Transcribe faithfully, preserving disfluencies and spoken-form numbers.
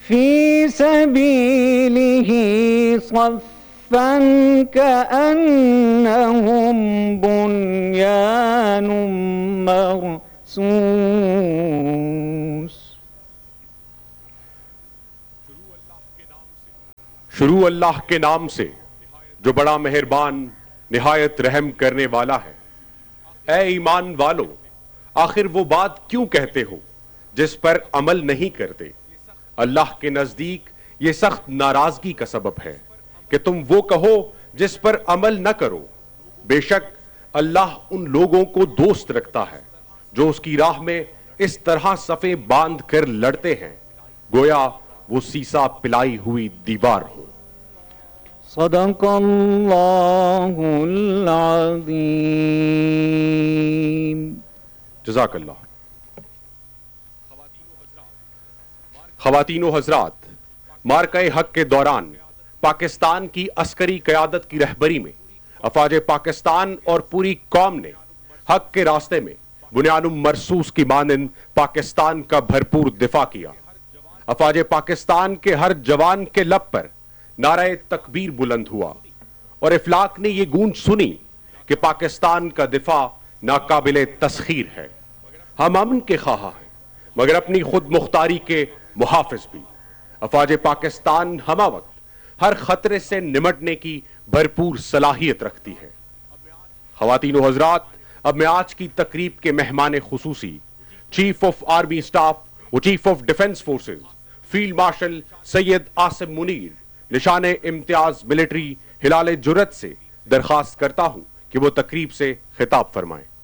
فی سبیلہ صفا کأنہم بنیان مرصوص۔ شروع اللہ کے نام سے جو بڑا مہربان نہایت رحم کرنے والا ہے۔ اے ایمان والو، آخر وہ بات کیوں کہتے ہو جس پر عمل نہیں کرتے؟ اللہ کے نزدیک یہ سخت ناراضگی کا سبب ہے کہ تم وہ کہو جس پر عمل نہ کرو۔ بے شک اللہ ان لوگوں کو دوست رکھتا ہے جو اس کی راہ میں اس طرح صفیں باندھ کر لڑتے ہیں گویا وہ سیسا پلائی ہوئی دیوار ہو۔ صدق اللہ العظیم۔ جزاک اللہ۔ خواتین و حضرات، مارکہ حق کے دوران پاکستان کی عسکری قیادت کی رہبری میں افواج پاکستان اور پوری قوم نے حق کے راستے میں بنیان مرصوص کی مانند پاکستان کا بھرپور دفاع کیا۔ افواج پاکستان کے ہر جوان کے لب پر نعرہ تکبیر بلند ہوا اور افلاک نے یہ گونج سنی کہ پاکستان کا دفاع ناقابل تسخیر ہے۔ ہم امن کے خواہاں ہیں مگر اپنی خود مختاری کے محافظ بھی۔ افواج پاکستان ہمہ وقت ہر خطرے سے نمٹنے کی بھرپور صلاحیت رکھتی ہے۔ خواتین و حضرات، اب میں آج کی تقریب کے مہمان خصوصی چیف آف آرمی اسٹاف و chief of defence forces field marshal Syed Asim Munir نشان امتیاز ملٹری ہلال جرأت سے درخواست کرتا ہوں کہ وہ تقریب سے خطاب فرمائیں۔